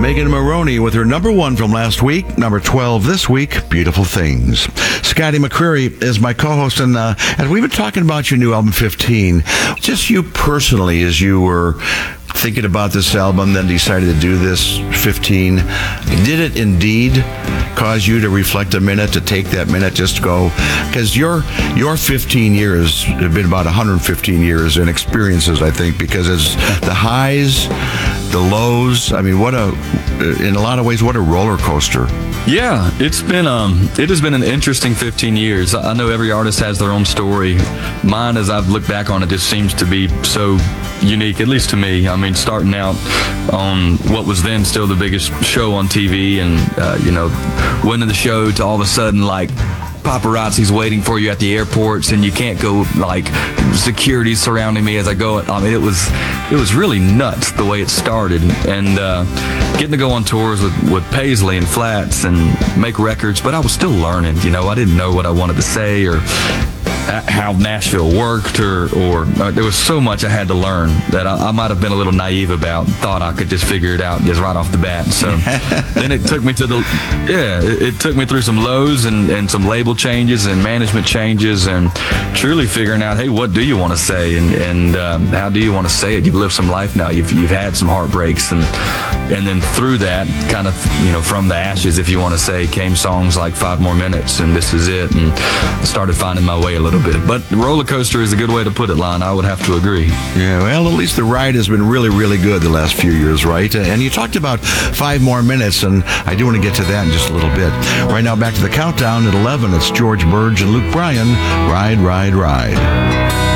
Megan Moroney with her number 1 from last week, number 12 this week, Beautiful Things. Scotty McCreery is my co-host, and we've been talking about your new album, 15. Just you personally, as you were thinking about this album, then decided to do this 15. Did it indeed cause you to reflect a minute, to take that minute, just to go? Because your 15 years have been about 115 years in experiences, I think, because it's the highs, the lows. I mean, in a lot of ways, what a roller coaster. Yeah, it has been an interesting 15 years. I know every artist has their own story. Mine, as I've looked back on it, just seems to be so unique, at least to me. I mean, starting out on what was then still the biggest show on TV, and winning the show, to all of a sudden, like, paparazzi's waiting for you at the airports, and you can't go, like, security surrounding me as I go. I mean, it was really nuts the way it started, and getting to go on tours with Paisley and Flats and make records, but I was still learning. I didn't know what I wanted to say or how Nashville worked, or there was so much I had to learn that I might have been a little naive about, thought I could just figure it out just right off the bat. So then it took me it took me through some lows and some label changes and management changes, and truly figuring out, hey, what do you want to say, and how do you want to say it? You've lived some life now. You've had some heartbreaks, and then through that, kind of, from the ashes, if you want to say, came songs like 5 More Minutes and This Is It, and I started finding my way a little bit. But roller coaster is a good way to put it, Lon. I would have to agree. Yeah, well, at least the ride has been really, really good the last few years, right? And you talked about 5 More Minutes, and I do want to get to that in just a little bit. Right now, back to the countdown at 11. It's George Burge and Luke Bryan. Ride, Ride, Ride.